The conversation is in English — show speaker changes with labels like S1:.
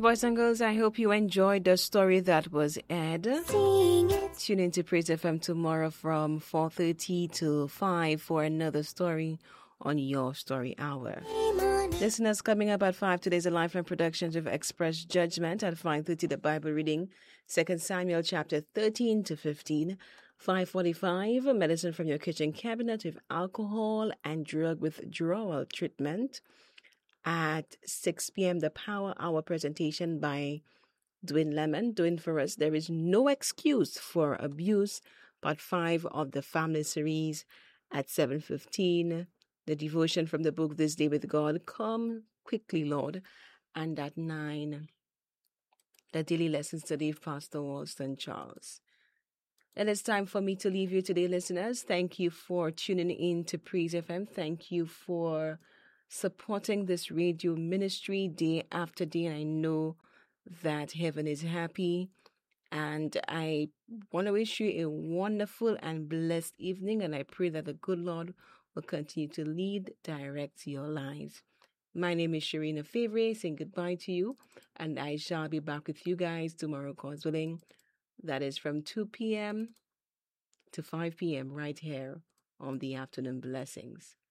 S1: boys and girls. I hope you enjoyed the story that was aired. Tune in to Praise FM tomorrow from 4:30 to 5 for another story on Your Story Hour. Listeners, coming up at 5, today's a Lifeline Productions of Express Judgment. At 5:30, the Bible reading, 2 Samuel chapter 13 to 15. 5:45, medicine from your kitchen cabinet with alcohol and drug withdrawal treatment. At 6 p.m., the Power Hour presentation by Dwayne Lemon, doing for us, There is No Excuse for Abuse, part 5 of the Family Series. At 7:15, the devotion from the book This Day with God, Come Quickly, Lord. And at 9, the daily lesson study of Pastor Walston Charles. And it's time for me to leave you today, listeners. Thank you for tuning in to Praise FM. Thank you for supporting this radio ministry day after day. And I know that heaven is happy. And I want to wish you a wonderful and blessed evening. And I pray that the good Lord will continue to lead, direct your lives. My name is Sharina Favre, saying goodbye to you. And I shall be back with you guys tomorrow, God's willing. That is from 2 p.m. to 5 p.m. right here on the Afternoon Blessings.